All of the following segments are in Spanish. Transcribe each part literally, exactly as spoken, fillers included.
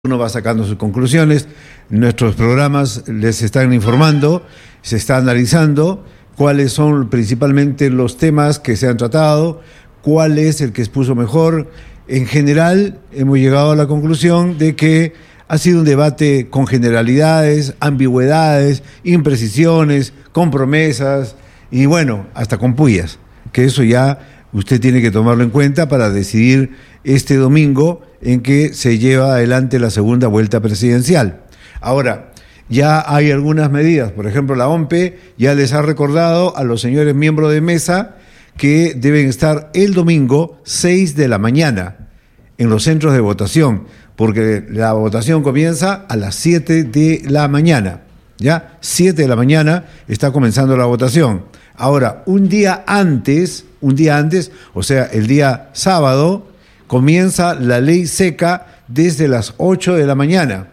Uno va sacando sus conclusiones, nuestros programas les están informando, se está analizando cuáles son principalmente los temas que se han tratado, cuál es el que expuso mejor. En general, hemos llegado a la conclusión de que ha sido un debate con generalidades, ambigüedades, imprecisiones, con promesas y bueno, hasta con pullas, que eso ya usted tiene que tomarlo en cuenta para decidir este domingo en que se lleva adelante la segunda vuelta presidencial. Ahora, ya hay algunas medidas, por ejemplo, la O M P E ya les ha recordado a los señores miembros de mesa que deben estar el domingo seis de la mañana en los centros de votación, porque la votación comienza a las siete de la mañana, ¿ya? siete de la mañana está comenzando la votación. Ahora, un día antes, un día antes, o sea, el día sábado, comienza la ley seca desde las ocho de la mañana.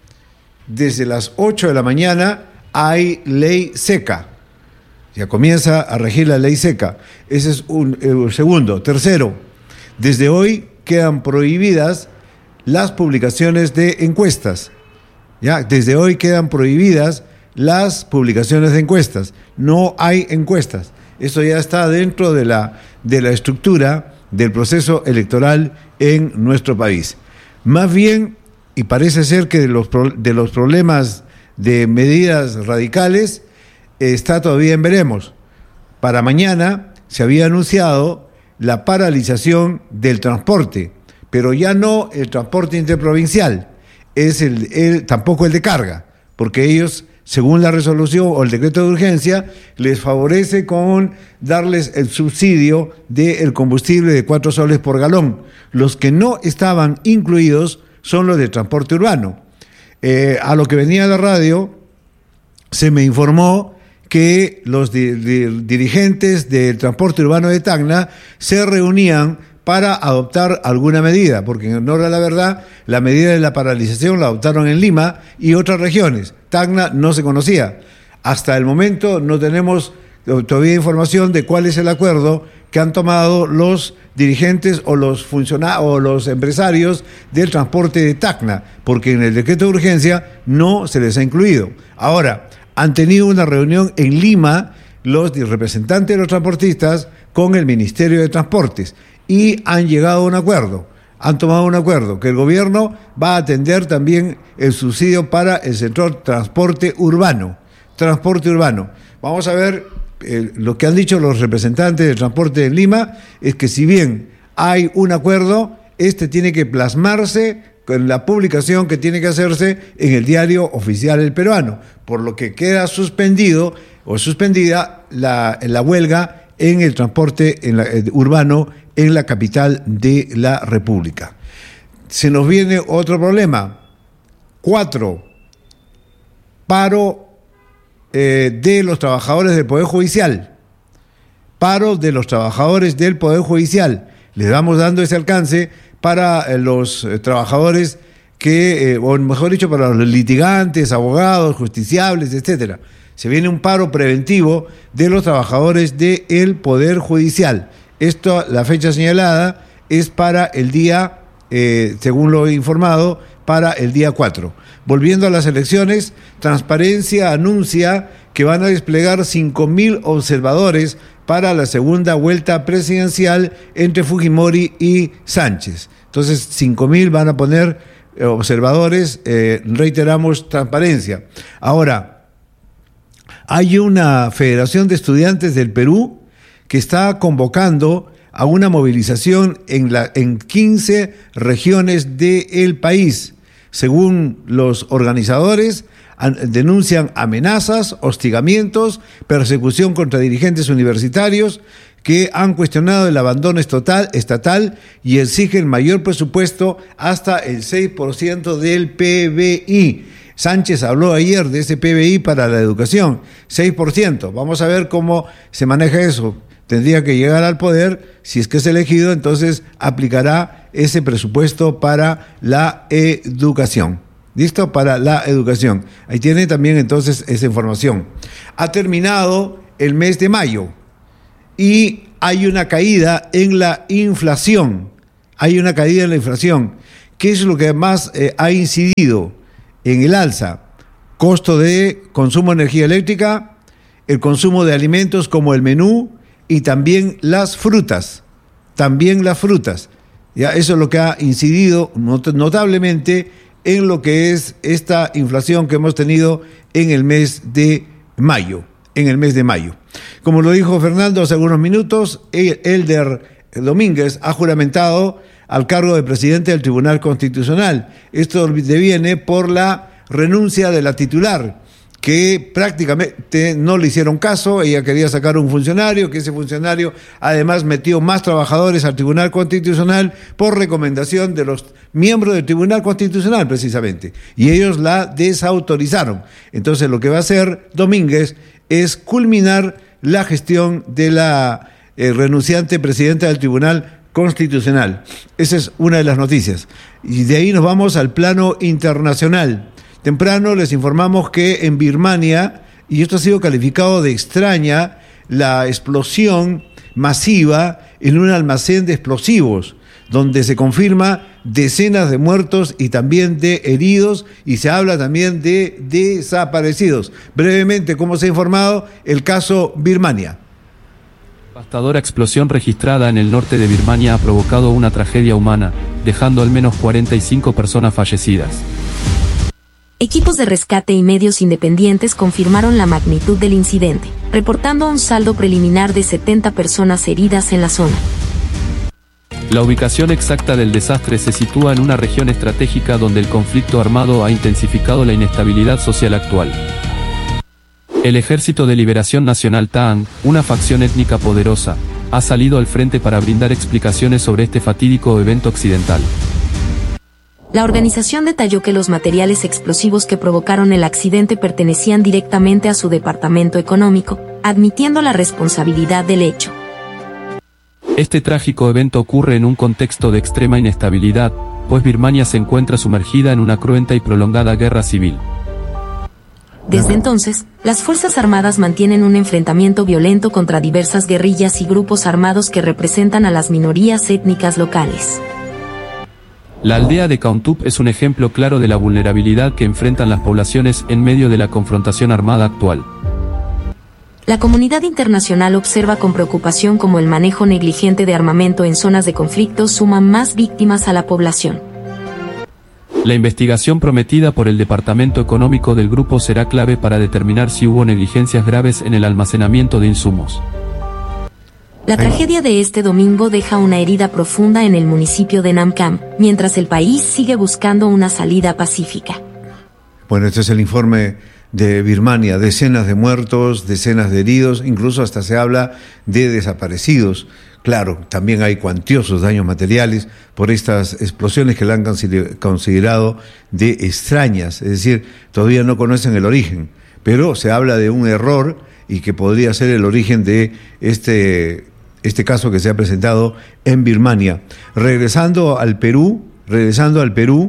Desde las ocho de la mañana hay ley seca. Ya comienza a regir la ley seca. Ese es un eh, segundo. Tercero, desde hoy quedan prohibidas las publicaciones de encuestas. Ya, desde hoy quedan prohibidas las publicaciones de encuestas. No hay encuestas. Eso ya está dentro de la, de la estructura del proceso electoral en nuestro país. Más bien, y parece ser que de los, de los problemas de medidas radicales está todavía en veremos. Para mañana se había anunciado la paralización del transporte, pero ya no el transporte interprovincial, es el, el, tampoco el de carga, porque ellos, según la resolución o el decreto de urgencia, les favorece con darles el subsidio del combustible de cuatro soles por galón. Los que no estaban incluidos son los de transporte urbano. Eh, a lo que venía a la radio, se me informó que los di- di- dirigentes del transporte urbano de Tacna se reunían para adoptar alguna medida, porque en honor a la verdad, la medida de la paralización la adoptaron en Lima y otras regiones. Tacna no se conocía. Hasta el momento no tenemos todavía información de cuál es el acuerdo que han tomado los dirigentes o los funcionarios o los empresarios del transporte de Tacna, porque en el decreto de urgencia no se les ha incluido. Ahora, han tenido una reunión en Lima los representantes de los transportistas con el Ministerio de Transportes y han llegado a un acuerdo. Han tomado un acuerdo que el gobierno va a atender también el subsidio para el sector transporte urbano. Transporte urbano. Vamos a ver, eh, lo que han dicho los representantes del transporte en Lima es que si bien hay un acuerdo, este tiene que plasmarse con la publicación que tiene que hacerse en el diario oficial El Peruano, por lo que queda suspendido o suspendida la, la huelga en el transporte en la, eh, urbano en la capital de la República. Se nos viene otro problema. Cuatro, paro eh, de los trabajadores del Poder Judicial. Paro de los trabajadores del Poder Judicial. Les vamos dando ese alcance para eh, los eh, trabajadores que, eh, o mejor dicho, para los litigantes, abogados, justiciables, etcétera. Se viene un paro preventivo de los trabajadores del Poder Judicial. Esto, la fecha señalada es para el día, eh, según lo he informado, para el día cuatro. Volviendo a las elecciones, Transparencia anuncia que van a desplegar cinco mil observadores para la segunda vuelta presidencial entre Fujimori y Sánchez. Entonces, cinco mil van a poner eh, observadores, eh, reiteramos, Transparencia. Ahora, hay una Federación de Estudiantes del Perú que está convocando a una movilización en, la, en quince regiones del país. Según los organizadores, an, denuncian amenazas, hostigamientos, persecución contra dirigentes universitarios que han cuestionado el abandono estatal, estatal y exigen mayor presupuesto hasta el seis por ciento del P B I. Sánchez habló ayer de ese P B I para la educación, seis por ciento. Vamos a ver cómo se maneja eso. Tendría que llegar al poder, si es que es elegido, entonces aplicará ese presupuesto para la educación. ¿Listo? Para la educación. Ahí tiene también entonces esa información. Ha terminado el mes de mayo y hay una caída en la inflación. Hay una caída en la inflación ¿Qué es lo que más eh, ha incidido en el alza? Costo de consumo de energía eléctrica, el consumo de alimentos como el menú y también las frutas, también las frutas. Ya, eso es lo que ha incidido not- notablemente en lo que es esta inflación que hemos tenido en el mes de mayo, en el mes de mayo. Como lo dijo Fernando hace algunos minutos, Elder Domínguez ha juramentado al cargo de presidente del Tribunal Constitucional. Esto deviene por la renuncia de la titular, que prácticamente no le hicieron caso. Ella quería sacar un funcionario, que ese funcionario además metió más trabajadores al Tribunal Constitucional por recomendación de los miembros del Tribunal Constitucional precisamente, y ellos la desautorizaron. Entonces lo que va a hacer Domínguez es culminar la gestión de la eh, renunciante presidenta del Tribunal Constitucional. Esa es una de las noticias. Y de ahí nos vamos al plano internacional. Temprano les informamos que en Birmania, y esto ha sido calificado de extraña, la explosión masiva en un almacén de explosivos, donde se confirma decenas de muertos y también de heridos, y se habla también de desaparecidos. Brevemente, ¿cómo se ha informado? El caso Birmania. La devastadora explosión registrada en el norte de Birmania ha provocado una tragedia humana, dejando al menos cuarenta y cinco personas fallecidas. Equipos de rescate y medios independientes confirmaron la magnitud del incidente, reportando un saldo preliminar de setenta personas heridas en la zona. La ubicación exacta del desastre se sitúa en una región estratégica donde el conflicto armado ha intensificado la inestabilidad social actual. El Ejército de Liberación Nacional T A N, una facción étnica poderosa, ha salido al frente para brindar explicaciones sobre este fatídico evento occidental. La organización detalló que los materiales explosivos que provocaron el accidente pertenecían directamente a su departamento económico, admitiendo la responsabilidad del hecho. Este trágico evento ocurre en un contexto de extrema inestabilidad, pues Birmania se encuentra sumergida en una cruenta y prolongada guerra civil. Desde entonces, las Fuerzas Armadas mantienen un enfrentamiento violento contra diversas guerrillas y grupos armados que representan a las minorías étnicas locales. La aldea de Kauntup es un ejemplo claro de la vulnerabilidad que enfrentan las poblaciones en medio de la confrontación armada actual. La comunidad internacional observa con preocupación cómo el manejo negligente de armamento en zonas de conflicto suma más víctimas a la población. La investigación prometida por el Departamento Económico del grupo será clave para determinar si hubo negligencias graves en el almacenamiento de insumos. La tragedia de este domingo deja una herida profunda en el municipio de Namkham, mientras el país sigue buscando una salida pacífica. Bueno, este es el informe de Birmania, decenas de muertos, decenas de heridos, incluso hasta se habla de desaparecidos. Claro, también hay cuantiosos daños materiales por estas explosiones que la han considerado de extrañas, es decir, todavía no conocen el origen, pero se habla de un error y que podría ser el origen de este, este caso que se ha presentado en Birmania. Regresando al Perú, regresando al Perú,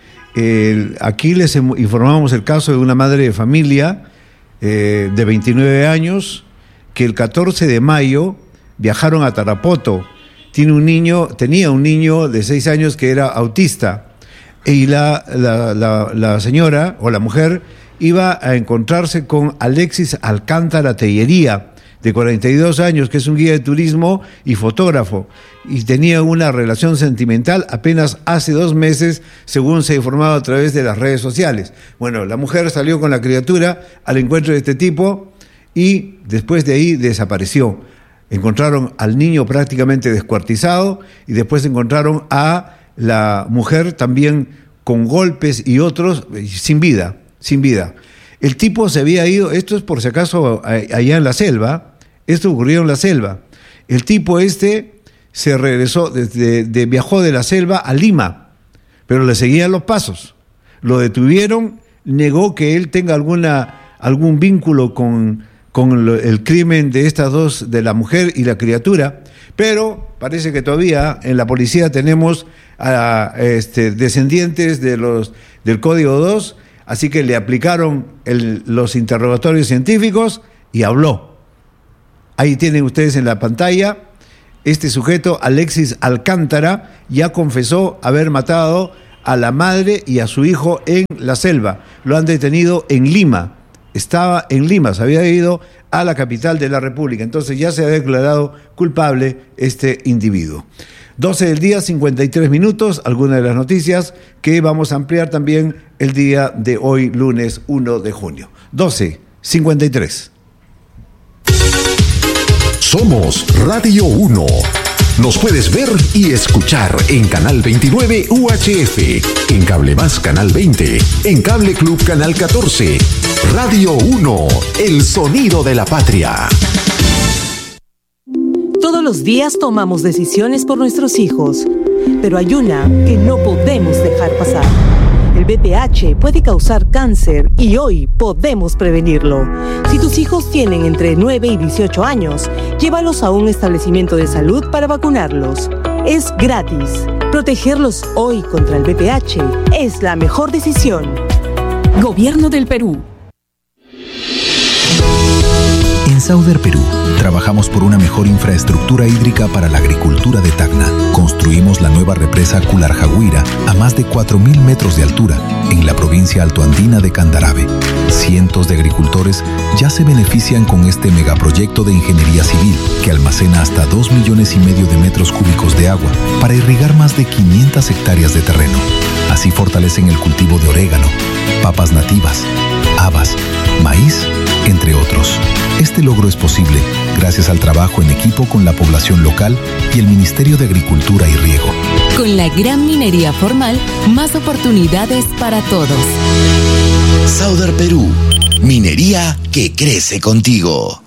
eh, aquí les informamos el caso de una madre de familia eh, de veintinueve años que el catorce de mayo viajaron a Tarapoto. Tiene un niño, tenía un niño de seis años que era autista, y la, la, la, la señora o la mujer iba a encontrarse con Alexis Alcántara Tellería, de cuarenta y dos años, que es un guía de turismo y fotógrafo, y tenía una relación sentimental apenas hace dos meses, según se ha informado a través de las redes sociales. Bueno, la mujer salió con la criatura al encuentro de este tipo y después de ahí desapareció. Encontraron al niño prácticamente descuartizado y después encontraron a la mujer también con golpes y otros sin vida, sin vida. El tipo se había ido, esto es por si acaso allá en la selva, esto ocurrió en la selva. El tipo este se regresó, desde, de, viajó de la selva a Lima, pero le seguían los pasos. Lo detuvieron, negó que él tenga alguna, algún vínculo con... con el crimen de estas dos, de la mujer y la criatura, pero parece que todavía en la policía tenemos a este, descendientes de los del Código dos, así que le aplicaron el, los interrogatorios científicos y habló. Ahí tienen ustedes en la pantalla, este sujeto, Alexis Alcántara, ya confesó haber matado a la madre y a su hijo en la selva. Lo han detenido en Lima. Estaba en Lima, se había ido a la capital de la República. Entonces ya se ha declarado culpable este individuo. doce del día, cincuenta y tres minutos, algunas de las noticias que vamos a ampliar también el día de hoy, lunes uno de junio. doce, cincuenta y tres. Somos Radio uno. Nos puedes ver y escuchar en Canal veintinueve U H F, en Cable Más Canal veinte, en Cable Club Canal catorce. Radio uno, el sonido de la patria. Todos los días tomamos decisiones por nuestros hijos, pero hay una que no podemos dejar pasar. El V I H puede causar cáncer y hoy podemos prevenirlo. Si tus hijos tienen entre nueve y dieciocho años, llévalos a un establecimiento de salud para vacunarlos. Es gratis. Protegerlos hoy contra el V I H es la mejor decisión. Gobierno del Perú. En Sauder Perú, trabajamos por una mejor infraestructura hídrica para la agricultura de Tacna. Construimos la nueva represa Cularjahuira a más de cuatro mil metros de altura en la provincia altoandina de Candarave. Cientos de agricultores ya se benefician con este megaproyecto de ingeniería civil que almacena hasta dos millones y medio de metros cúbicos de agua para irrigar más de quinientas hectáreas de terreno. Así fortalecen el cultivo de orégano, papas nativas, habas, maíz, entre otros. Este logro es posible gracias al trabajo en equipo con la población local y el Ministerio de Agricultura y Riego. Con la gran minería formal, más oportunidades para todos. Sauder Perú, minería que crece contigo.